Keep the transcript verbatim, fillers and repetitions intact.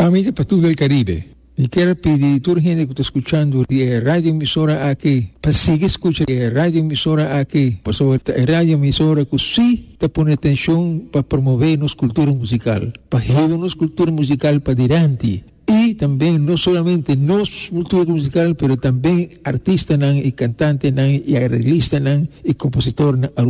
Amiga Patrulha del Caribe, e quero pedir a toda a gente que está escutando a rádio emissora aqui, para seguir escutando a rádio emissora aqui, para a rádio emissora que sim está pondo atenção para promover nossa cultura musical, para levar nossa cultura musical para adiante. E também, não somente nossa cultura musical, mas também artistas e cantantes e arreglistas e compositores